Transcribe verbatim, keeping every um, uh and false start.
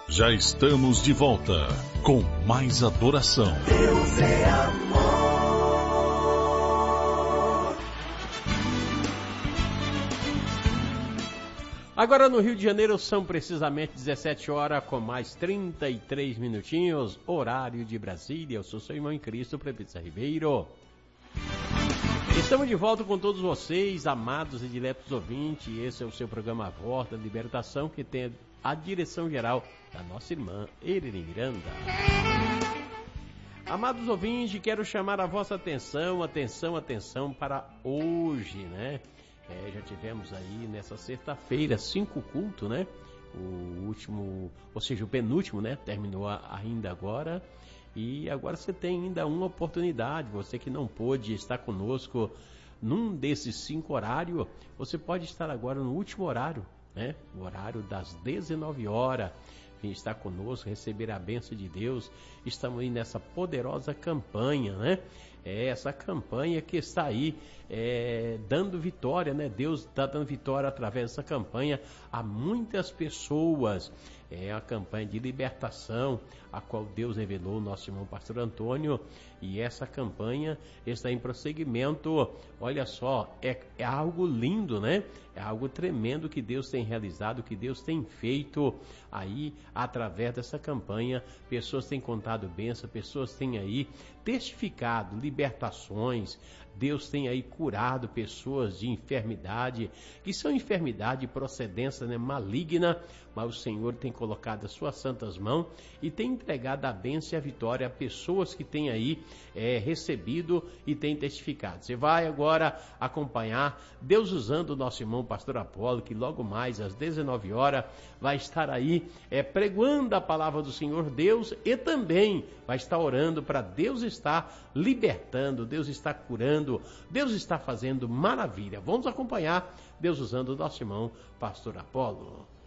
Já estamos de volta com mais adoração. Deus é amor. Agora no Rio de Janeiro são precisamente dezessete horas com mais trinta e três minutinhos, horário de Brasília. Eu sou seu irmão em Cristo, Prefeito Ribeiro. Estamos de volta com todos vocês, amados e diletos ouvintes. Esse é o seu programa A Voz da Libertação, que tem a direção geral da nossa irmã Eirene Miranda. Amados ouvintes, quero chamar a vossa atenção, atenção, atenção para hoje, né? É, já tivemos aí nessa sexta-feira cinco cultos, né? O último, ou seja, o penúltimo, né? Terminou ainda agora. E agora você tem ainda uma oportunidade. Você que não pôde estar conosco num desses cinco horários, você pode estar agora no último horário, né? O horário das dezenove horas. Vem estar conosco, receber a bênção de Deus. Estamos aí nessa poderosa campanha, né? É essa campanha que está aí é, dando vitória, né? Deus está dando vitória através dessa campanha a muitas pessoas. É a campanha de libertação, a qual Deus revelou o nosso irmão pastor Antônio, e essa campanha está em prosseguimento. Olha só, é, é algo lindo, né? É algo tremendo que Deus tem realizado, que Deus tem feito aí através dessa campanha. Pessoas têm contado bênção, pessoas têm aí testificado libertações. Deus tem aí curado pessoas de enfermidade, que são enfermidade de procedência, né, maligna, mas o Senhor tem colocado as suas santas mãos e tem entregado a bênção e a vitória a pessoas que têm aí é, recebido e têm testificado. Você vai agora acompanhar Deus usando o nosso irmão pastor Apolo, que logo mais às dezenove horas vai estar aí é, pregoando a palavra do Senhor Deus, e também vai estar orando para Deus estar libertando, Deus está curando, Deus está fazendo maravilha. Vamos acompanhar Deus usando o nosso irmão pastor Apolo.